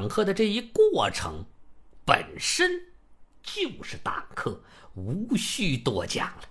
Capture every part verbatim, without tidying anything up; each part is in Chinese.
党课的这一过程本身就是党课，无需多讲了。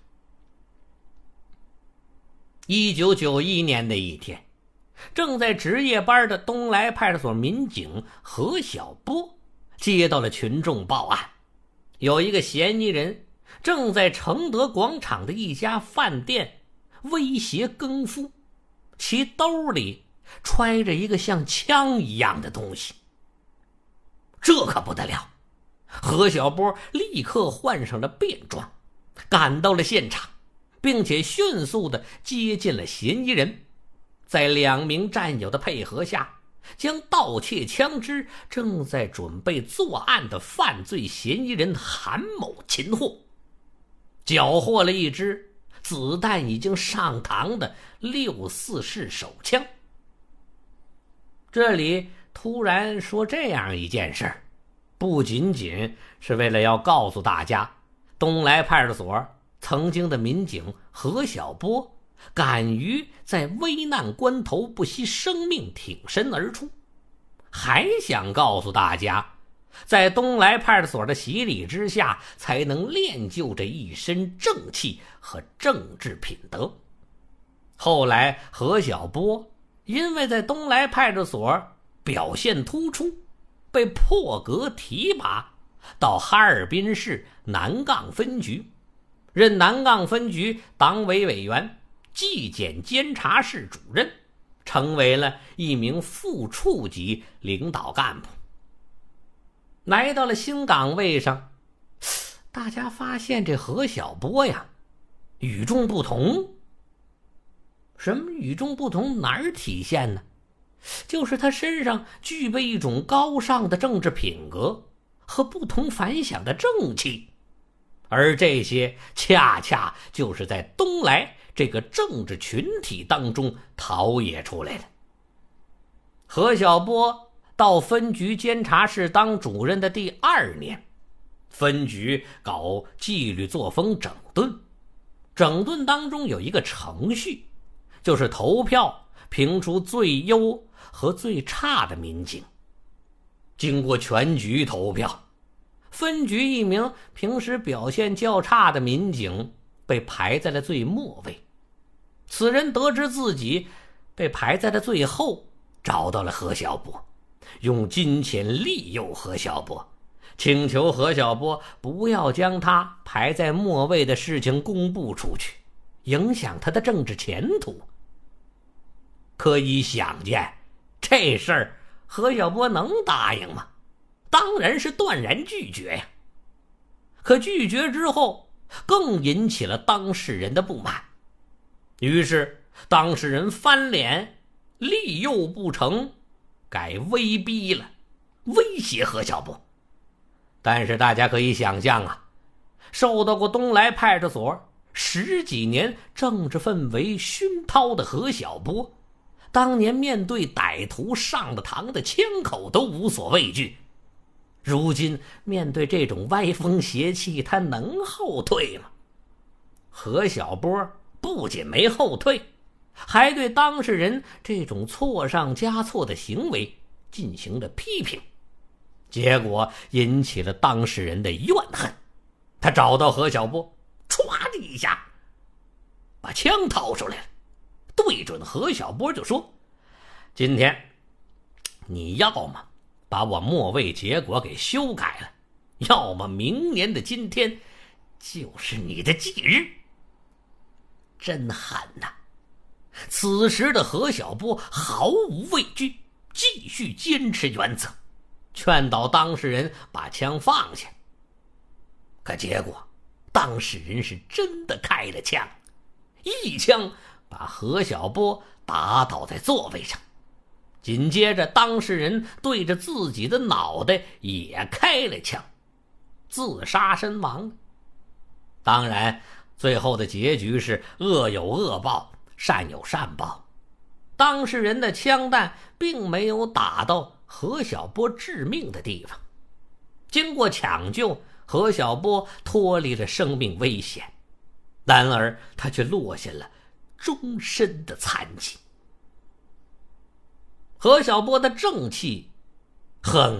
一九九一年的一天，正在值夜班的东来派出所民警何小波接到了群众报案，有一个嫌疑人正在承德广场的一家饭店威胁更夫，其兜里揣着一个像枪一样的东西。这可不得了，何小波立刻换上了便装，赶到了现场，并且迅速地接近了嫌疑人，在两名战友的配合下，将盗窃枪支正在准备作案的犯罪嫌疑人韩某擒获，缴获了一支子弹已经上膛的六四式手枪。这里突然说这样一件事，不仅仅是为了要告诉大家，东来派出所曾经的民警何小波敢于在危难关头不惜生命挺身而出，还想告诉大家，在东来派出所的洗礼之下，才能练就着一身正气和政治品德。后来何小波因为在东来派出所表现突出，被破格提拔到哈尔滨市南岗分局，任南岗分局党委委员、纪检监察室主任，成为了一名副处级领导干部。来到了新岗位上，大家发现这何小波呀，与众不同。什么与众不同？哪儿体现呢？就是他身上具备一种高尚的政治品格和不同凡响的正气，而这些恰恰就是在东来这个政治群体当中陶冶出来的。何小波到分局监察室当主任的第二年，分局搞纪律作风整顿，整顿当中有一个程序，就是投票评出最优和最差的民警。经过全局投票，分局一名平时表现较差的民警被排在了最末位。此人得知自己被排在了最后，找到了何小波，用金钱利诱何小波，请求何小波不要将他排在末位的事情公布出去，影响他的政治前途。可以想见，这事儿何小波能答应吗？当然是断然拒绝呀。可拒绝之后，更引起了当事人的不满，于是当事人翻脸，利诱不成，改威逼了，威胁何小波。但是大家可以想象啊，受到过东来派出所十几年政治氛围熏陶的何小波，当年面对歹徒上了膛的枪口都无所畏惧，如今面对这种歪风邪气，他能后退吗？何小波不仅没后退，还对当事人这种错上加错的行为进行了批评，结果引起了当事人的怨恨。他找到何小波，唰的一下把枪掏出来了，对准何小波就说，今天你要么把我末位结果给修改了，要么明年的今天就是你的忌日。真狠呐！此时的何小波毫无畏惧，继续坚持原则，劝导当事人把枪放下。可结果当事人是真的开了枪，一枪把何小波打倒在座位上，紧接着当事人对着自己的脑袋也开了枪，自杀身亡。当然最后的结局是恶有恶报，善有善报，当事人的枪弹并没有打到何小波致命的地方。经过抢救，何小波脱离了生命危险，然而他却落下了终身的残疾。何小波的正气很